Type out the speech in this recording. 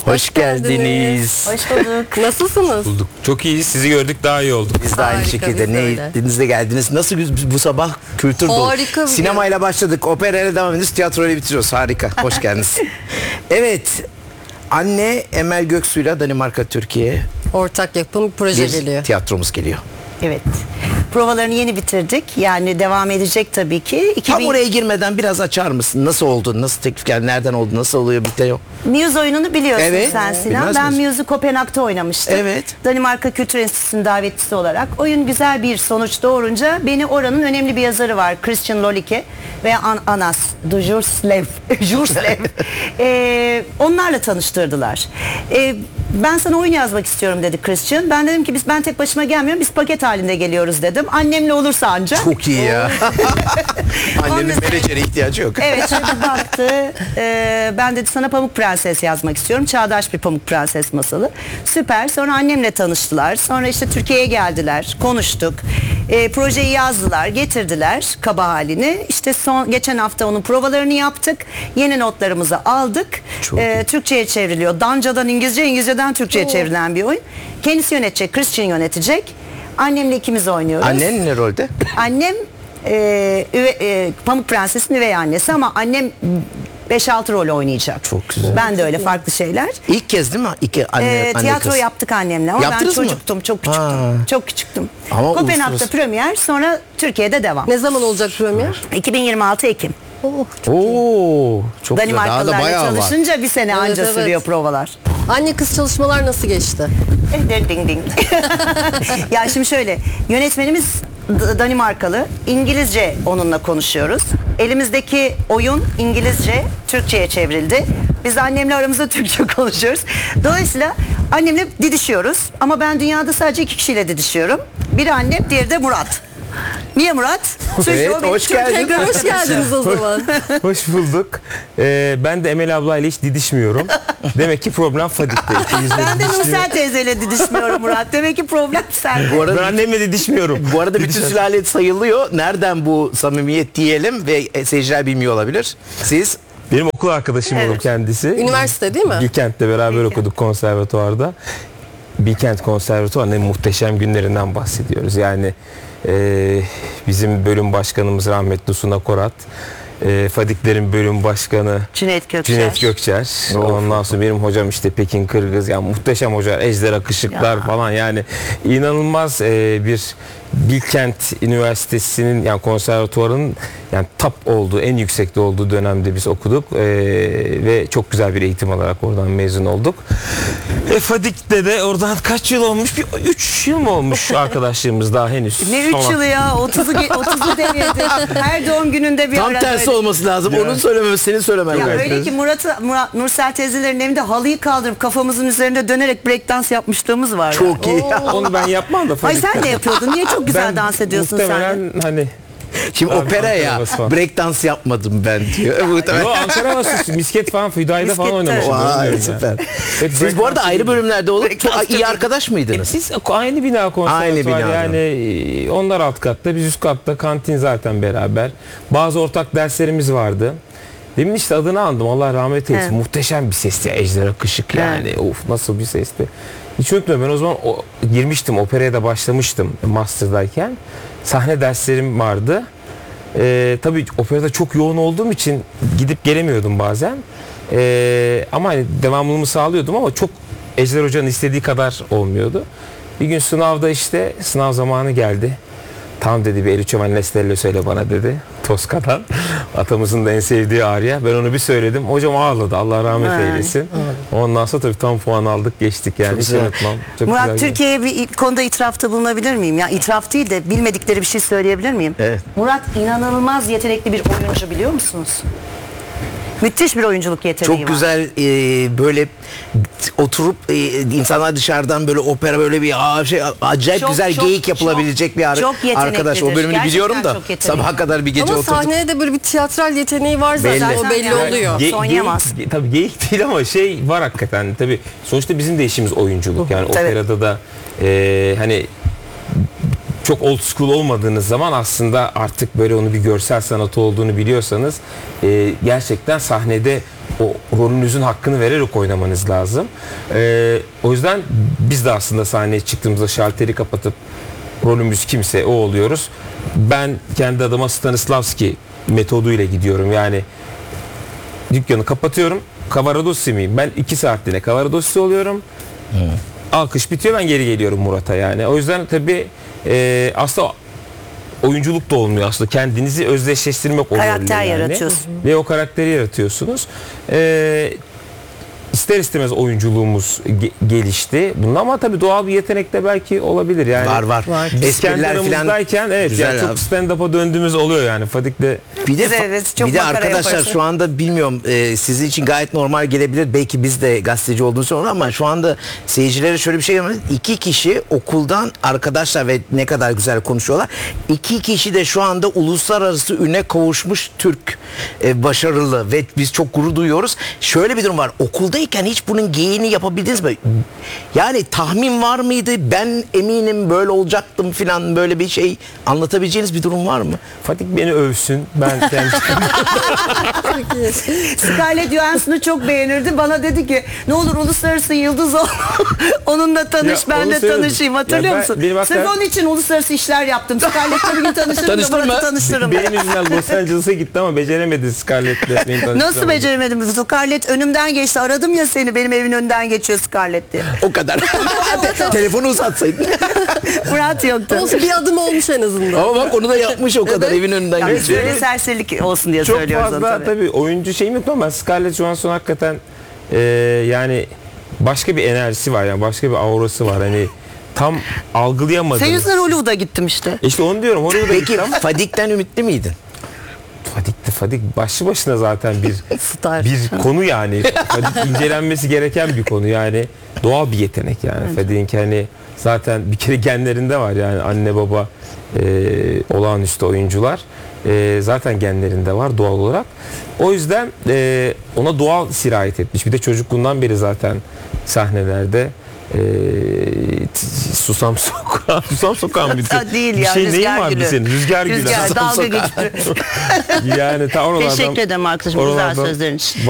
Hoş geldiniz. Hoş bulduk. Nasılsınız? Bulduk. Çok iyi. Sizi gördük, daha iyi olduk. Biz de aynı Harika, şekilde biz de öyle. denizde geldiniz. Nasıl bu sabah kültür dolu. Harika bir Sinemayla başladık. Operayla devam ediyoruz. Tiyatroyla bitiriyoruz. Harika. Hoş geldiniz. Evet. Anne Emel Göksu'yla Danimarka Türkiye Ortak yapım bir proje bir geliyor. tiyatromuz geliyor. Evet. Provalarını yeni bitirdik. Yani devam edecek tabii ki. Tam oraya girmeden biraz açar mısın? Nasıl oldu? Nasıl teklif geldi? Nereden oldu? Nasıl oluyor? Bitiyor. Muse oyununu biliyorsun Evet. sen Sinan. Bilmez Ben misin? Muse'u Kopenhag'da oynamıştım. Evet. Danimarka Kültür Enstitüsü'nün davetlisi olarak. Oyun güzel bir sonuç doğurunca beni oranın önemli bir yazarı var. Christian Lolike ve Anas Jurslev. Onlarla tanıştırdılar. Ben sana oyun yazmak istiyorum dedi Christian. Ben dedim ki ben tek başıma gelmiyorum. Biz paket halinde geliyoruz dedim. Annemle olursa ancak. Çok iyi ya. Annenin Ondan- menajere ihtiyacı yok. Evet, şöyle baktı. Ben dedi sana Pamuk Prenses yazmak istiyorum. Çağdaş bir Pamuk Prenses masalı. Süper. Sonra annemle tanıştılar. Sonra işte Türkiye'ye geldiler. Konuştuk. Projeyi yazdılar. Getirdiler kaba halini. İşte geçen hafta onun provalarını yaptık. Yeni notlarımızı aldık. Çok iyi. Türkçe'ye çevriliyor. Dancadan İngilizce, İngilizceden Türkçe'ye çevrilen bir oyun. Kendisi yönetecek. Christian yönetecek. Annemle ikimiz oynuyoruz. Annen ne rolde? Annem Pamuk Prenses'in üvey annesi ama annem 5-6 rol oynayacak. Çok güzel. Ben de öyle farklı şeyler. İlk kez değil mi? Anne Tiyatro kız. yaptık annemle ama Yaptınız ben mı? çocuktum, çok küçüktüm. Ha. Çok küçüktüm. Ama Kopenhag'da uluslararası- premier, sonra Türkiye'de devam. Ne zaman olacak premier? 2026 Ekim. Oh, çok iyi. Oo, çok güzel. Daha da Danimarkalılarla bayağı var. çalışınca bir sene Evet, anca evet. sürüyor provalar. Anne kız çalışmalar nasıl geçti? Ding ding. Ya şimdi şöyle, yönetmenimiz Danimarkalı. İngilizce onunla konuşuyoruz. Elimizdeki oyun İngilizce, Türkçe'ye çevrildi. Biz annemle aramızda Türkçe konuşuyoruz. Dolayısıyla annemle didişiyoruz. Ama ben dünyada sadece 2 kişiyle didişiyorum. Biri annem, diğeri de Murat. Niye Murat? Çünkü Evet, o benim hoş Türk geldin. Tekrar hoş geldiniz o zaman. Hoş bulduk. Ben de Emel ablayla hiç didişmiyorum. Demek ki problem Fadik'te. Ben de Nursel teyzeyle didişmiyorum Murat. Demek ki problem sende. Bu Ben arada, annemle didişmiyorum. bu arada bütün sülale sayılıyor. Nereden bu samimiyet diyelim ve seyirciler bilmiyor olabilir. Siz Benim okul arkadaşım olur kendisi. Üniversite değil mi? Bilkent'te beraber Bilkent. okuduk konservatuvarda. Bilkent Konservatuvarı'nın muhteşem günlerinden bahsediyoruz. Yani bizim bölüm başkanımız rahmetli Suna Korat. Fadiklerin bölüm başkanı Cüneyt Gökçer. Cüneyt Gökçer. Ondan sonra benim hocam işte Pekin Kırgız. Yani muhteşem hoca. Ejder Akışıklar Ya. falan. Yani inanılmaz bir Bilkent Üniversitesi'nin yani konservatuvarın yani top olduğu, en yüksekte olduğu dönemde biz okuduk. Ve çok güzel bir eğitim alarak oradan mezun olduk. Fadik'te de oradan kaç yıl olmuş? 3 yıl mı olmuş arkadaşlığımız daha henüz? Ne 3 Falan. yılı ya? 30'u devirdi. Her doğum gününde bir tam ara tersi böyle. olması lazım. Ya. Onun söylememesi, senin söylemen Ya lazım. öyle ki Murat Nursel teyzelerin evinde halıyı kaldırıp kafamızın üzerinde dönerek breakdance yapmışlığımız var. Çok iyi. Onu ben yapmam da Ay Fadik'te. sen de yapıyordun. Niye çok güzel dans ediyorsun sen de? muhtemelen hani Şimdi Abi, opera ya. Ankara falan. Breakdance yapmadım ben diyor. Yo, Ankara havası misket falan Füdai'de falan Miskette. oynamışım. Vay bilmiyorum süper. ya. Evet, Siz bu arada ayrı bölümlerde olup çok iyi arkadaş mıydınız? Siz aynı bina konservatuvar Aynı binada. yani onlar alt katta biz üst katta kantin zaten beraber. Bazı ortak derslerimiz vardı. Demin işte adını andım Allah rahmet eylesin. Evet. Muhteşem bir sesti Ejder Akışık yani. Of nasıl bir sesti. Hiç unutmuyorum ben o zaman girmiştim operaya da başlamıştım master'dayken. Sahne derslerim vardı. Tabii operada çok yoğun olduğum için gidip gelemiyordum bazen. Ama hani devamlılığımı sağlıyordum ama çok Ejder Hoca'nın istediği kadar olmuyordu. Bir gün sınavda işte sınav zamanı geldi. Tam dedi bir Elüçe Van Lestello söyle bana dedi. Toska'dan. Atamızın da en sevdiği arya. Ben onu bir söyledim. Hocam ağladı. Allah rahmet Ay. eylesin. Ondan sonra tabii tam puan aldık geçtik yani. Çok Hiç güzel. unutmam. Çok Murat güzel. Türkiye'ye bir konuda itirafta bulunabilir miyim? Ya itiraf değil de bilmedikleri bir şey söyleyebilir miyim? Evet. Murat inanılmaz yetenekli bir oyuncu biliyor musunuz? Müthiş bir oyunculuk yeteneği Çok var. güzel böyle oturup insanlar dışarıdan böyle opera böyle bir acayip Çok, güzel çok, geyik yapılabilecek bir çok arkadaş. O yeteneklidir. bölümünü Gerçekten biliyorum da çok yetenekli. sabaha kadar bir gece Ama oturduk. sahneye de böyle bir tiyatral yeteneği var zaten. Belli. O belli Yani- oluyor. Oynayamaz. Tabii geyik değil ama şey var hakikaten. Tabii sonuçta bizim de işimiz oyunculuk. Yani Tabii. operada da hani çok old school olmadığınız zaman aslında artık böyle onu bir görsel sanatı olduğunu biliyorsanız gerçekten sahnede o rolünüzün hakkını vererek oynamanız lazım. O yüzden biz de aslında sahneye çıktığımızda şalteri kapatıp rolümüz kimse o oluyoruz. Ben kendi adıma Stanislavski metoduyla gidiyorum. Yani dükkanı kapatıyorum. Cavaradossi miyim? Ben 2 saatliğine Cavaradossi oluyorum. Alkış bitiyor, ben geri geliyorum Murat'a yani. O yüzden tabii aslında oyunculuk da olmuyor aslında. Kendinizi özdeşleştirmek o Karakter rolle yani. yaratıyorsun. Ve o karakteri yaratıyorsunuz. İster istemez oyunculuğumuz gelişti. Bunun ama tabii doğal bir yetenek de belki olabilir yani. Var. Biz kendi Espriler falan aramızdayken evet güzel yani çok abi. stand-up'a döndüğümüz oluyor yani. Fadik'le Bir de, Evet, çok bir de makara arkadaşlar yaparsın. şu anda bilmiyorum sizin için gayet normal gelebilir. Belki biz de gazeteci olduğumuz sonra ama şu anda seyircilere şöyle bir şey yapıyoruz. 2 kişi okuldan arkadaşlar ve ne kadar güzel konuşuyorlar. 2 kişi de şu anda uluslararası üne kavuşmuş Türk başarılı ve biz çok gurur duyuyoruz. Şöyle bir durum var. Okuldayken hiç bunun geyiğini yapabildiniz mi? Yani tahmin var mıydı? Ben eminim böyle olacaktım falan, böyle bir şey anlatabileceğiniz bir durum var mı? Fadik beni övsün. Ben kendi Scarlett Johansson'u çok beğenirdi. Bana dedi ki ne olur uluslararası yıldız ol. Onunla tanış, Ya, ben onu de söyledim. tanışayım. Hatırlıyor Ya ben- musun? benim Sırf hatta- onun için uluslararası işler yaptım. Scarlett'le bir gün tanışırım da Tanıştın Murat'ı mı? tanıştırırım. benim yüzümden Los Angeles'a gitti ama beceremedi Scarlett'le. beni tanıştıramadı. Nasıl beceremedim? Scarlett önümden geçti. Aradım ya seni, benim evin önünden geçiyor Scarlett diye. O kadar. Telefonu uzatsaydın. Murat yoktu. Olsun, bir adım olmuş en azından. Ama bak onu da yapmış o kadar, evin önünden Yani geçiyor. böyle serserilik olsun diye Çok söylüyoruz onu fazla tabii. tabii oyuncu şeyim yok ama Scarlett Johansson hakikaten yani başka bir enerjisi var yani başka bir aurası var hani tam algılayamadım. Senin yüzünden Hollywood'a gittim işte. İşte onu diyorum Hollywood'a Peki gittim. Fadik'ten ümitli miydin? Fadik başlı başına zaten Star. bir konu yani. Fadik incelenmesi gereken bir konu yani. Doğal bir yetenek yani. Fadik'in hani zaten bir kere genlerinde var yani anne baba olağanüstü oyuncular. Zaten genlerinde var doğal olarak. O yüzden ona doğal sirayet etmiş. Bir de çocukluğundan beri zaten sahnelerde Susam Sokağı. Susam Sokağı mı? Değil Bir ya, şey neyin Rüzgar vardı Gülü. senin? Rüzgar Gülü. Rüzgar, Susam dalga Sokağı. geçti. Yani ta oralardan, Teşekkür ederim arkadaşım güzel oralardan sözlerin için.